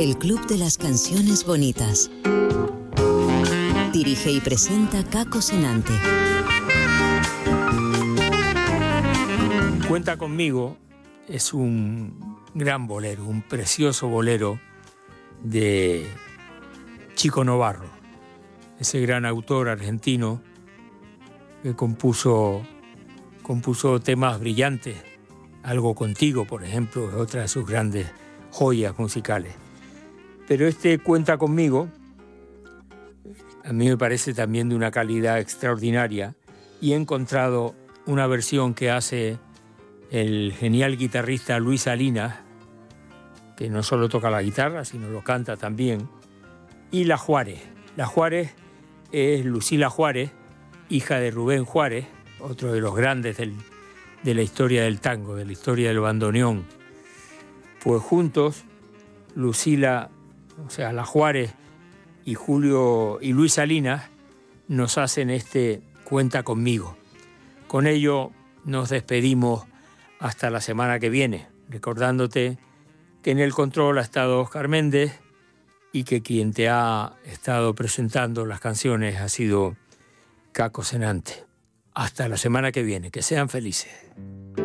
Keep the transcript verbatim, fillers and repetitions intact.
El Club de las Canciones Bonitas. Dirige y presenta Caco Senante. Cuenta conmigo es un gran bolero, un precioso bolero de Chico Novarro, ese gran autor argentino que compuso, compuso temas brillantes. Algo contigo, por ejemplo, es otra de sus grandes joyas musicales. Pero este Cuenta conmigo, a mí me parece también de una calidad extraordinaria, y he encontrado una versión que hace el genial guitarrista Luis Salinas, que no solo toca la guitarra, sino lo canta también, y la Juárez. La Juárez es Lucila Juárez, hija de Rubén Juárez, otro de los grandes del, de la historia del tango, de la historia del bandoneón. Pues juntos, Lucila, o sea, la Juárez y Julio y Luis Salinas nos hacen este Cuenta conmigo. Con ello nos despedimos hasta la semana que viene, recordándote que en el control ha estado Oscar Méndez y que quien te ha estado presentando las canciones ha sido Caco Senante. Hasta la semana que viene, que sean felices.